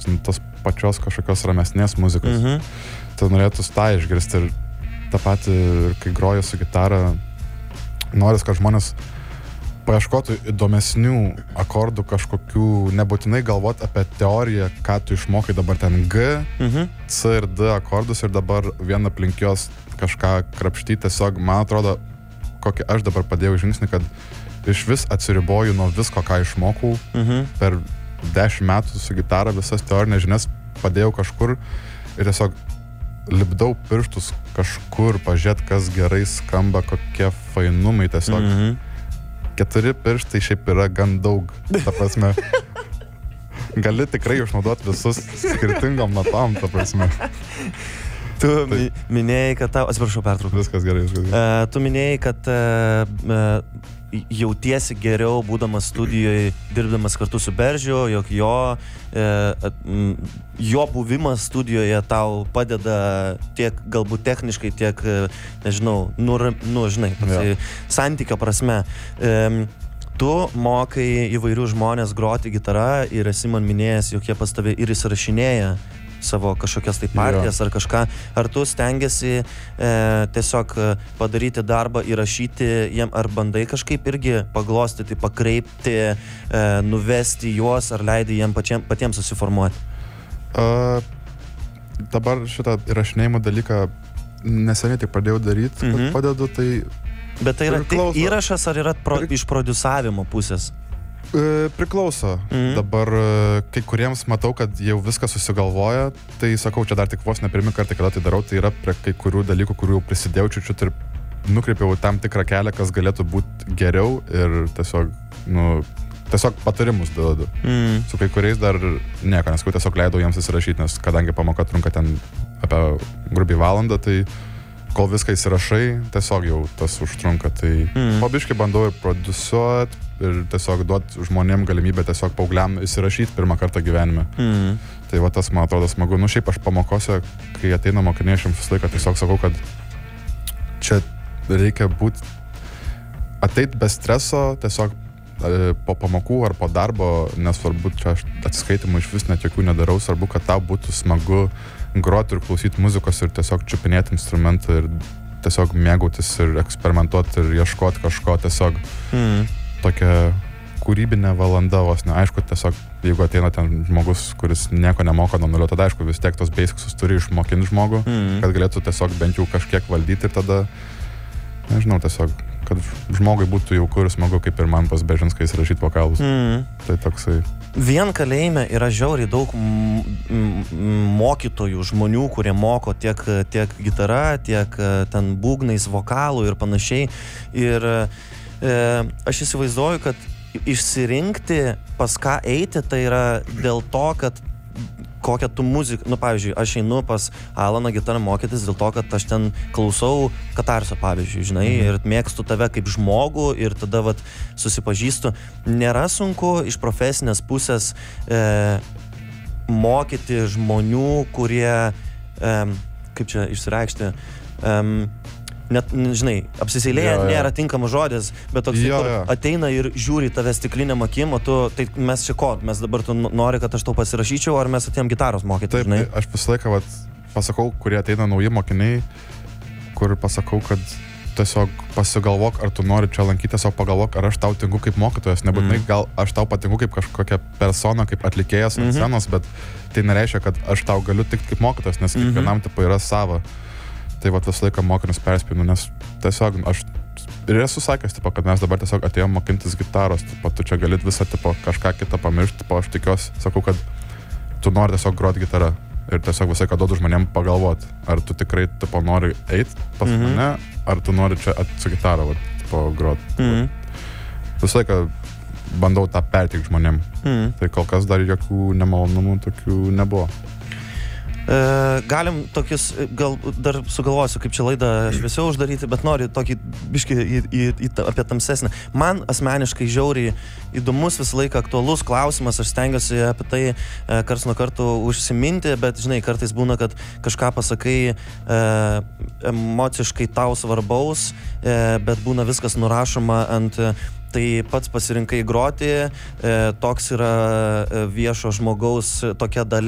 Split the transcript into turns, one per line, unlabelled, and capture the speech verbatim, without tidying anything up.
tos pačios kažkokios ramesnės muzikos.
Mhm.
Tai norėtų tą išgirsti ir tą patį, kai groju su gitara, noris, kad žmonės paieškotų įdomesnių akordų kažkokių, nebūtinai galvot apie teoriją, ką tu išmokai dabar ten G,
Mhm.
C ir D akordus ir dabar vien aplink jos kažką krapštyti. Tiesiog, man atrodo, kokį aš dabar padėjau žingsnį, kad iš vis atsiriboju nuo visko, ką išmokau.
Mhm.
Per dešimt metų su gitara visas teorinės žinias padėjau kažkur ir tiesiog lipdau pirštus kažkur, pažiūrėt, kas gerai skamba, kokie fainumai tiesiog.
Mhm.
Keturi pirštai šiaip yra gan daug, ta prasme. Gali tikrai išnaudoti visus skirtingom natom, ta prasme.
Tu mi, minėjai, kad tau... Atsiprašau, pertraukiau.
Viskas gerai, viskas gerai.
Uh, tu minėjai, kad uh, uh, jautiesi geriau, būdamas studijoje, dirbdamas kartu su Beržiu, jog jo, uh, uh, jo buvimas studijoje tau padeda tiek galbūt techniškai, tiek, uh, nežinau, nu, nu žinai,
Ja.
santykio prasme. Um, tu mokai įvairių žmonės groti gitarą ir esi man minėjęs, jog jie pas tave ir įsirašinėja savo kažkokias tai partijas ar kažką. Ar tu stengiasi e, tiesiog padaryti darbą, įrašyti jiem, ar bandai kažkaip irgi paglostyti, pakreipti, e, nuvesti juos, ar leidi jiem pačiem, patiems susiformuoti?
Uh, dabar šitą įrašinėjimo dalyką neseniai tik pradėjau daryti,
Mhm.
kad padedu, tai
Bet tai yra tik
Priklauso.
įrašas, ar yra pro,
Pri-
iš prodiusavimo pusės?
E, priklauso.
Mhm.
Dabar e, kai kuriems matau, kad jau viską susigalvoja, tai sakau, čia dar tik vos ne pirmi kartai, kada tai darau, tai yra prie kai kurių dalykų, kurių jau prisidėjau čiučiut ir nukreipiau tam tikrą kelią, kas galėtų būti geriau ir tiesiog, nu, tiesiog patarimus duodu.
Mm.
Su kai kuriais dar nieko, nes kai tiesiog leidau jiems įsirašyti, nes kadangi pamoka trunka ten apie grubiai valandą, tai kol viską įsirašai, tiesiog jau tas užtrunka. Tai
Mm.
pabiškai bandau ir produsuot ir tiesiog duoti žmonėm galimybę tiesiog paaugliam įsirašyti pirmą kartą gyvenime.
Mm.
Tai va tas, man atrodo, smagu. Nu, šiaip aš pamokose, kai ateina mokiniai, aš jums visą laiką tiesiog sakau, kad čia reikia būti, ateit be streso, tiesiog e, po pamokų ar po darbo, nesvarbu, čia aš atsiskaitimų iš vis net jokių nedarau, svarbu, kad tau būtų smagu groti ir klausyti muzikos ir tiesiog čiupinėti instrumentą ir tiesiog mėgautis ir eksperimentuoti ir ieškoti kažko, tiesiog
Mm.
tokia kūrybinė valanda vos, ne, aišku, tiesiog jeigu ateina ten žmogus, kuris nieko nemoka nuo nulio, tada aišku vis tiek tos basicsus turi išmokinti žmogų,
Mm.
kad galėtų tiesiog bent jau kažkiek valdyti ir tada, nežinau, tiesiog, kad žmogui būtų jauku ir smagu, kaip ir man pas Bežinskais rašyti vokalus.
Mm.
Tai toksai.
Vien kalėjime yra žiauriai daug m- m- mokytojų, žmonių, kurie moko tiek, tiek gitara, tiek e, ten būgnais, vokalų ir panašiai. Ir e, aš įsivaizduoju, kad išsirinkti, pas ką eiti, tai yra dėl to, kad kokią tu muziką, nu pavyzdžiui, aš einu pas Alaną gitarą mokytis dėl to, kad aš ten klausau Katarso, pavyzdžiui, žinai, mhm. ir mėgstu tave kaip žmogų ir tada vat susipažįstu. Nėra sunku iš profesinės pusės e, mokyti žmonių, kurie, e, kaip čia išsireikšti, e, net, žinai, apsiseilėję
Jo, jo.
nėra tinkamas žodis, bet toks,
Jo,
kur
jo.
ateina ir žiūri į tave stiklinėm akim, o tu, tai mes čia ko, mes dabar tu nori, kad aš tau pasirašyčiau, ar mes atėjom gitaros mokyti,
Taip,
žinai?
aš visą laiką vat, pasakau, kurie ateina nauji mokiniai, kur pasakau, kad tiesiog pasigalvok, ar tu nori čia lankyti, tiesiog pagalvok, ar aš tau tinku kaip mokytojas, nebūtinai
Mhm.
gal aš tau patinku kaip kažkokia persona, kaip atlikėjas ant
Mhm.
scenos, bet tai nereiškia, kad aš tau galiu tik kaip mokytojas, nes
Mhm.
kiekvienam tipo yra sava. Tai vat visą laiką mokinius perspėju, nes tiesiog aš ir esu sakęs, tipo, kad mes dabar tiesiog atėjom mokintis gitaros, tipo, tu čia galit visą tipo, kažką kitą pamiršti, tipo, aš tikiuosi, sakau, kad tu nori tiesiog groti gitarą ir tiesiog visą laiką duodu žmonėm pagalvoti, ar tu tikrai tipo, nori eiti pas
Mhm.
mane, ar tu nori čia at, su gitara vat, tipo, groti.
Mhm.
Visą laiką bandau tą perteikti žmonėm.
Mhm.
Tai kol kas dar jokių nemalonumų tokių nebuvo.
E, galim tokius, gal dar sugalvosiu, kaip čia laidą šviesiau uždaryti, bet noriu tokį biškį į, į, į, ta- apie tamsesnę. Man asmeniškai žiauriai įdomus visą laiką aktualus klausimas, aš stengiuosi apie tai e, karts nuo karto užsiminti, bet žinai, kartais būna, kad kažką pasakai e, emociškai tau svarbaus, e, bet būna viskas nurašoma ant e, tai pats pasirinkai groti, e, toks yra e, viešo žmogaus tokia dalia.